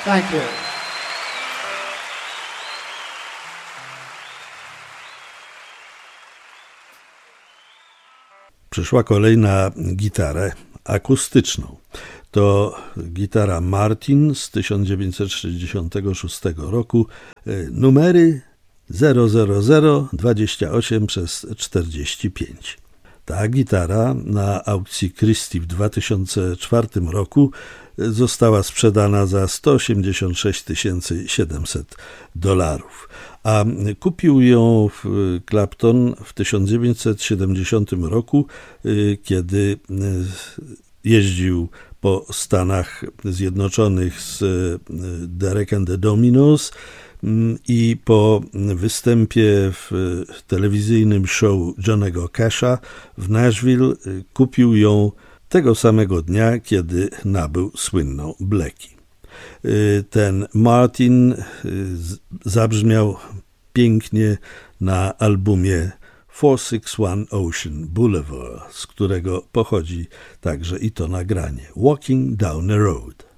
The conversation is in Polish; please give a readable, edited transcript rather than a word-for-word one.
Thank you. Przyszła kolej na gitarę akustyczną. To gitara Martin z 1966 roku, numery 00028/45. Ta gitara na aukcji Christie w 2004 roku została sprzedana za $186 700, a kupił ją Clapton w 1970 roku, kiedy jeździł po Stanach Zjednoczonych z Derek and the Dominos i po występie w telewizyjnym show Johnny'ego Casha w Nashville kupił ją tego samego dnia, kiedy nabył słynną Blackie. Ten Martin zabrzmiał pięknie na albumie 461 Ocean Boulevard, z którego pochodzi także i to nagranie Walking Down the Road.